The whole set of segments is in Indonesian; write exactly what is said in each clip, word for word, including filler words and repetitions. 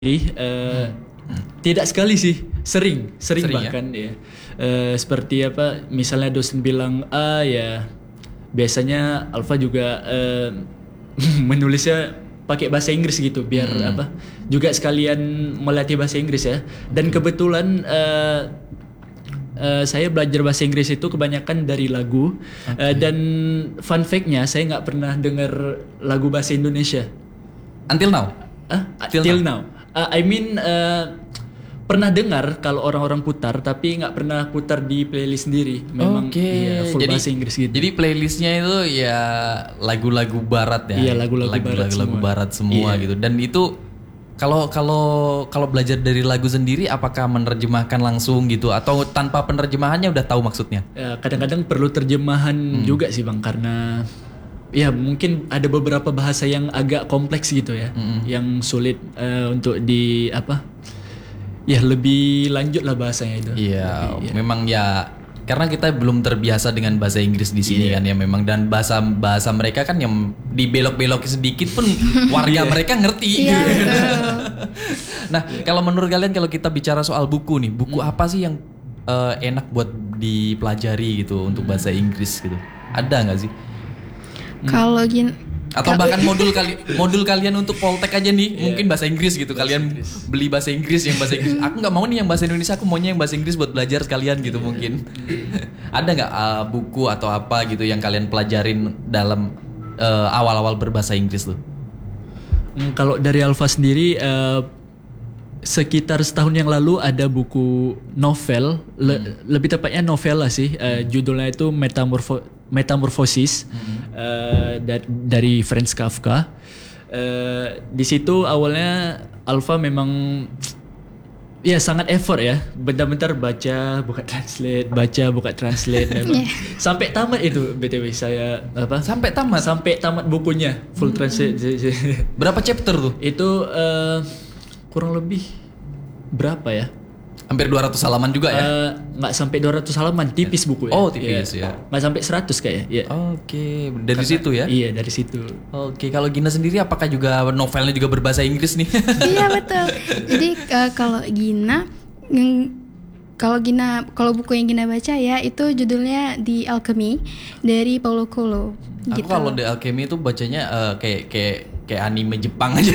uh, tidak sekali sih, sering, sering, Sering, bahkan ya. Uh, seperti apa, misalnya dosen bilang A ya, biasanya Alfa juga uh, menulisnya pakai bahasa Inggris gitu, biar Hmm. apa, juga sekalian melatih bahasa Inggris ya. Dan kebetulan uh, uh, saya belajar bahasa Inggris itu kebanyakan dari lagu. Uh, dan fun fact-nya, saya nggak pernah dengar lagu bahasa Indonesia. Until now. Ah, Till till now. Uh, I mean uh, pernah dengar kalau orang-orang putar, tapi nggak pernah putar di playlist sendiri. Memang Oke. iya, full Jadi- bahasa Inggris gitu. Jadi playlistnya itu ya lagu-lagu barat ya. Iya, lagu-lagu barat lagu semua. barat semua Iya. gitu. Dan itu kalau kalau kalau belajar dari lagu sendiri, apakah menerjemahkan langsung gitu atau tanpa penerjemahannya udah tahu maksudnya? Ya, kadang-kadang perlu terjemahan Hmm. juga sih Bang, karena ya mungkin ada beberapa bahasa yang agak kompleks gitu ya, Hmm. yang sulit uh, untuk di apa? Ya lebih lanjut lah bahasanya itu. Iya, Lebih, ya. memang ya karena kita belum terbiasa dengan bahasa Inggris di sini Iya. kan ya memang, dan bahasa bahasa mereka kan yang dibelok-belok sedikit pun warga mereka ngerti. Iya, betul. Nah, kalau menurut kalian kalau kita bicara soal buku nih, buku Hmm. apa sih yang eh, enak buat dipelajari gitu untuk bahasa Inggris gitu? Ada nggak sih? Kalau gini, Atau bahkan modul kali modul kalian untuk Poltek aja nih, mungkin bahasa Inggris gitu. Kalian beli bahasa Inggris yang bahasa Inggris. Aku nggak mau nih yang bahasa Indonesia, aku maunya yang bahasa Inggris buat belajar sekalian gitu mungkin. Ada nggak uh, buku atau apa gitu yang kalian pelajarin dalam uh, awal-awal berbahasa Inggris tuh? Hmm, kalau dari Alfa sendiri, eh, sekitar setahun yang lalu ada buku novel, le- lebih tepatnya novela sih, eh, judulnya itu Metamorpho- Metamorphosis, eh, da- dari Franz Kafka. Eh, di situ awalnya Alfa memang ya sangat effort ya, bentar-bentar baca, buka translate, baca, buka translate, memang sampai tamat itu B T W saya apa? Sampai tamat. Sampai tamat bukunya full translate. Berapa chapter tuh? Itu eh, kurang lebih berapa ya? Hampir dua ratus halaman juga ya? Eh, nggak sampai dua ratus halaman, tipis buku ya. Oh, tipis, ya. Nggak sampai seratus kayaknya. Ya. Oke, dari situ ya? Iya, dari situ. Oke, kalau Gina sendiri apakah juga novelnya juga berbahasa Inggris nih? iya betul. Jadi eh, kalau Gina, mm, kalau Gina, kalau buku yang Gina baca ya itu judulnya The Alchemy dari Paulo Coelho. Aku Gitu. kalau The Alchemy itu bacanya eh, kayak kayak kayak anime Jepang aja.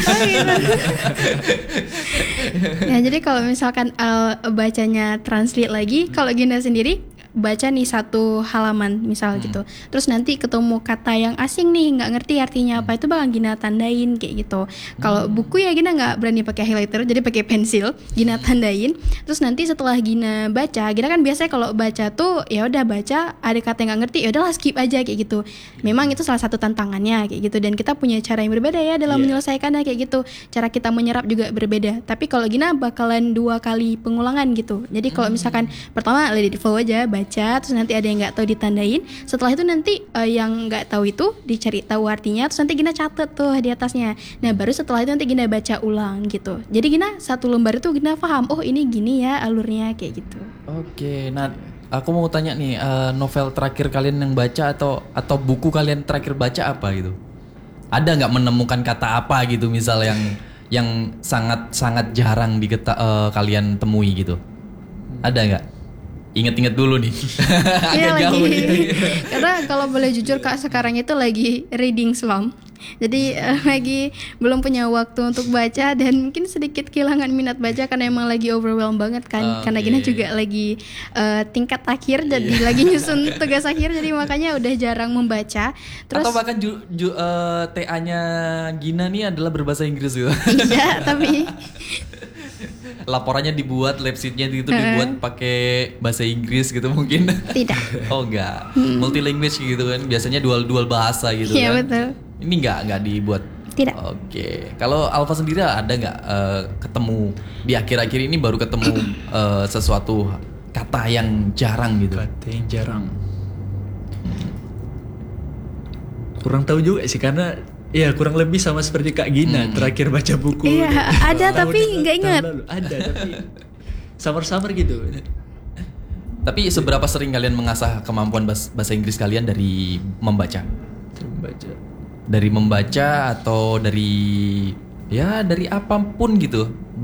Ya jadi kalau misalkan uh, bacanya translate lagi, kalau Gina sendiri baca nih satu halaman misal gitu, terus nanti ketemu kata yang asing nih nggak ngerti artinya apa, itu bakal Gina tandain kayak gitu. Kalau buku ya Gina nggak berani pakai highlighter, jadi pakai pensil Gina tandain. Terus nanti setelah Gina baca, Gina kan biasanya kalau baca tuh ya udah baca ada kata yang nggak ngerti ya udahlah skip aja kayak gitu. Memang itu salah satu tantangannya kayak gitu, dan kita punya cara yang berbeda ya dalam Iya. menyelesaikannya kayak gitu. Cara kita menyerap juga berbeda. Tapi kalau Gina bakalan dua kali pengulangan gitu. Jadi kalau misalkan pertama let it flow aja baca, terus nanti ada yang nggak tahu ditandain. Setelah itu nanti eh, yang nggak tahu itu dicari tahu artinya, terus nanti Gina catet tuh di atasnya. Nah baru setelah itu nanti Gina baca ulang gitu. Jadi Gina satu lembar itu Gina paham, oh ini gini ya alurnya kayak gitu. Oke, nah aku mau tanya nih, eh, novel terakhir kalian yang baca atau atau buku kalian terakhir baca apa gitu? Ada nggak menemukan kata apa gitu misal yang yang sangat sangat jarang diketa eh, kalian temui gitu? Ada nggak? Ingat-ingat dulu nih. Iya Agak jauh lagi. nih. Karena kalau boleh jujur Kak, sekarang itu lagi reading slump. Jadi eh, lagi belum punya waktu untuk baca, dan mungkin sedikit kehilangan minat baca karena emang lagi overwhelmed banget kan. Karena Oke. Gina juga lagi eh, tingkat akhir, jadi lagi nyusun tugas akhir, jadi makanya udah jarang membaca. Terus Atau bahkan ju, ju, eh, T A-nya Gina nih adalah berbahasa Inggris gitu. iya, tapi Laporannya dibuat, lab sheet-nya gitu dibuat pakai bahasa Inggris gitu mungkin. tidak. Oh enggak, multi language gitu kan, biasanya dual dual bahasa gitu Iya, kan. betul. Ini enggak enggak dibuat. Tidak. Oke, kalau Alfa sendiri ada nggak eh, ketemu di akhir-akhir ini baru ketemu eh, sesuatu kata yang jarang gitu? Kata yang jarang. Kurang tahu juga sih, karena ya kurang lebih sama seperti Kak Gina terakhir baca buku. Iya, ada tahun- tapi nggak tahun ingat. lalu. Ada tapi samar-samar gitu. Tapi seberapa sering kalian mengasah kemampuan bahas- bahasa Inggris kalian dari membaca? Baca. Dari membaca atau dari ya dari apapun gitu.